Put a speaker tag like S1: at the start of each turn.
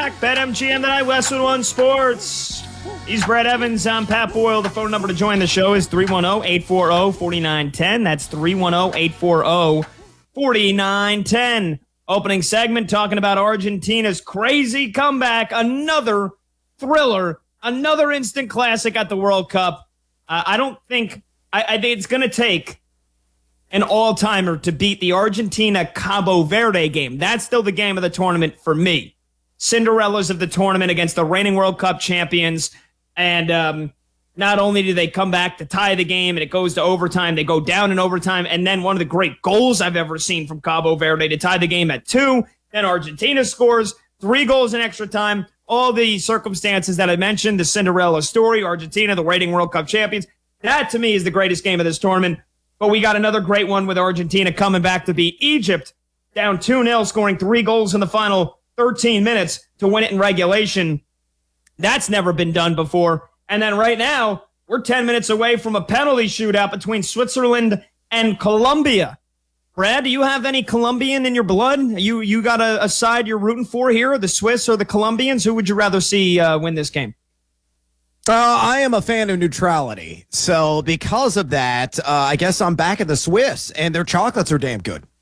S1: back. BetMGM tonight, Westwood One Sports. He's Brett Evans. I'm Pat Boyle. The phone number to join the show is 310-840-4910. That's 310-840-4910. Opening segment talking about Argentina's crazy comeback. Another thriller. Another instant classic at the World Cup. I think it's going to take an all-timer to beat the Argentina-Cabo Verde game. That's still the game of the tournament for me. Cinderellas of the tournament against the reigning World Cup champions. And not only do they come back to tie the game and it goes to overtime, they go down in overtime. And then one of the great goals I've ever seen from Cabo Verde to tie the game at 2. Then Argentina scores 3 goals in extra time. All the circumstances that I mentioned, the Cinderella story, Argentina, the reigning World Cup champions. That, to me, is the greatest game of this tournament. But we got another great one with Argentina coming back to beat Egypt, down 2-0, scoring 3 goals in the final 13 minutes to win it in regulation. That's never been done before. And then right now, we're 10 minutes away from a penalty shootout between Switzerland and Colombia. Brad, do you have any Colombian in your blood? You got a side you're rooting for here, the Swiss or the Colombians? Who would you rather see win this game?
S2: I am a fan of neutrality. So because of that, I guess I'm back at the Swiss, and their chocolates are damn good.